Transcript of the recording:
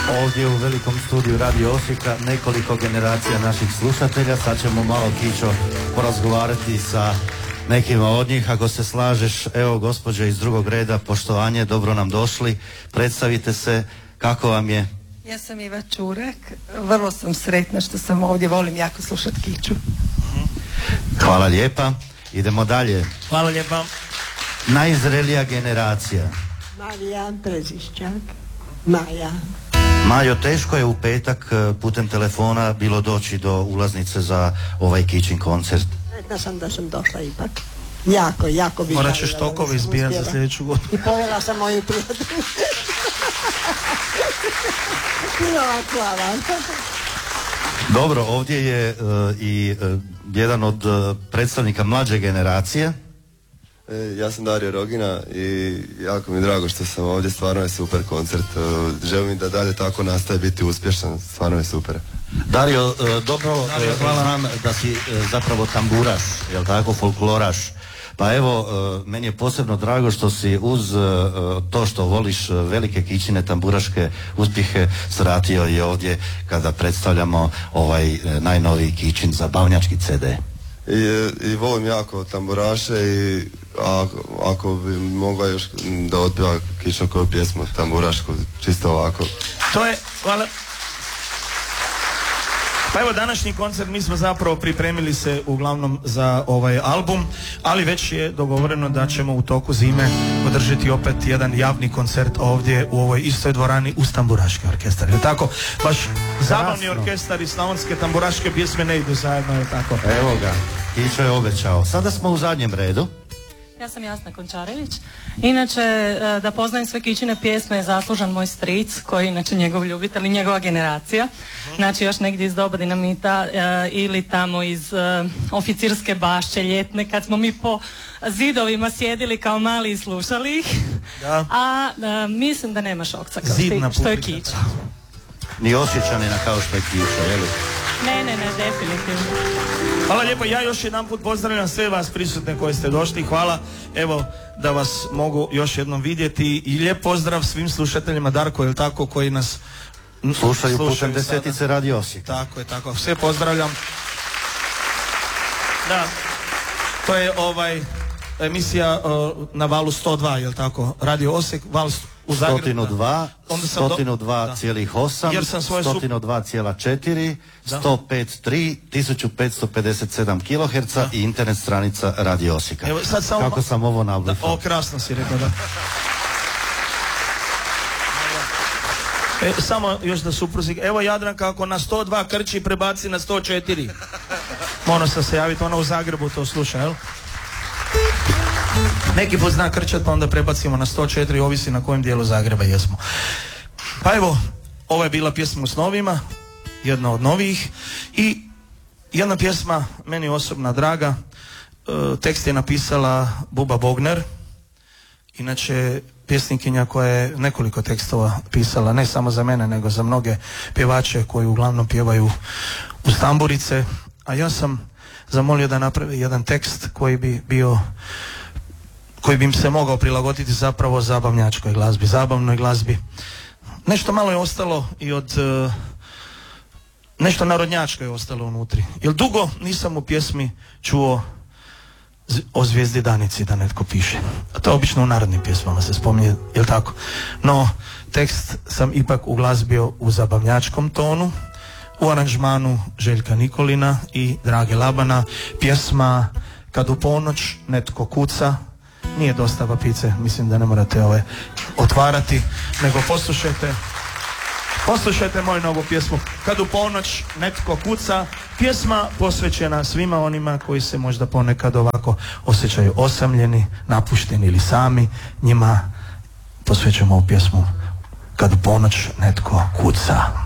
Ovdje u velikom studiju Radio Osijeka nekoliko generacija naših slušatelja. Sad ćemo malo, Kićo, porazgovarati sa nekima od njih. Ako se slažeš, evo gospođe iz drugog reda, poštovanje, dobro nam došli. Predstavite se, kako vam je? Ja sam Iva Čurek, vrlo sam sretna što sam ovdje, volim jako slušati Kiću. Hvala lijepa. Idemo dalje. Hvala lijepa. Najzrelija generacija. Marija Prezišćak. Maja. Majo, teško je u petak putem telefona bilo doći do ulaznice za ovaj Kićin koncert. Sretna sam da sam došla ipak. Jako bih... Morat ćeš tokove izbijati za sljedeću godinu. I povela sam moju prijatelju. Hvala. Dobro, ovdje je i jedan od predstavnika mlađe generacije. Ja sam Dario Rogina i jako mi je drago što sam ovdje, stvarno je super koncert. Želim da dalje tako nastaje biti uspješan, stvarno je super. Dario, dobro, hvala nam da si zapravo tamburaš, jel tako, folkloraš. Pa evo, meni je posebno drago što si uz to što voliš velike Kićine tamburaške uspjehe svratio i ovdje kada predstavljamo ovaj najnoviji Kićin zabavnjački CD. I volim jako tamburaše i ako bi mogla još da otpjeva Kićinu koju pjesmu tamburašku, čisto ovako. To je, hvala. Pa evo, današnji koncert mi smo zapravo pripremili se uglavnom za ovaj album, ali već je dogovoreno da ćemo u toku zime održati opet jedan javni koncert ovdje u ovoj istoj dvorani uz tamburaški orkestar. Je tako? Baš zabavni orkestar i slavonske tamburaške pjesme ne idu zajedno, je tako? Evo ga, Kićo je obećao. Sada smo u zadnjem redu. Ja sam Jasna Končarević. Inače, da poznajem sve Kićine pjesme je zaslužan moj stric, koji je inače njegov ljubitelj i njegova generacija. Znači još negdje iz doba Dinamita ili tamo iz Oficirske bašće ljetne, kad smo mi po zidovima sjedili kao mali i slušali ih. Da. A mislim da nema šokca kao što je Kića. Ni Osječanina kao što je Kića, je li? Ne, definitivno. Hvala lijepo, ja još jedan put pozdravljam sve vas prisutne koji ste došli. Hvala, evo, da vas mogu još jednom vidjeti i lijep pozdrav svim slušateljima, Darko, je li tako, koji nas slušaju putem desetice Radio Osijek. Tako je, tako, sve pozdravljam. Da, to je emisija na valu 102, je li tako, Radio Osijek, val u Zagrebu. 102,8, 102,4, 105,3, 1557 kHz i internet stranica Radio Osijeka. Evo, sad samo... Kako sam ovo nablifao? O, krasno si rekao, da. Samo još da supruzi... Evo Jadranka, ako na 102 krči, prebaci na 104. Moram se javiti, ona u Zagrebu to sluša, jel? Neki put zna krčat, pa onda prebacimo na 104, ovisi na kojem dijelu Zagreba jesmo. Pa evo, ovo je bila pjesma u snovima, jedna od novijih, i jedna pjesma meni osobna draga, tekst je napisala Buba Bogner, inače pjesnikinja koja je nekoliko tekstova pisala, ne samo za mene, nego za mnoge pjevače koji uglavnom pjevaju uz tamburice, a ja sam zamolio da napravi jedan tekst koji bi bio, koji bi im se mogao prilagoditi zapravo zabavnjačkoj glazbi, zabavnoj glazbi. Nešto malo je ostalo i od nešto narodnjačko je ostalo unutri. Jer dugo nisam u pjesmi čuo o zvijezdi Danici da netko piše. A to obično u narodnim pjesmama se spominje, jel tako? No, tekst sam ipak uglazbio u zabavnjačkom tonu, u aranžmanu Željka Nikolina i Drage Labana, pjesma Kad u ponoć netko kuca. Nije dostava pice, mislim da ne morate otvarati, nego poslušajte moju novu pjesmu Kad u ponoć netko kuca, pjesma posvećena svima onima koji se možda ponekad ovako osjećaju osamljeni, napušteni ili sami. Njima posvećujemo ovu pjesmu Kad u ponoć netko kuca.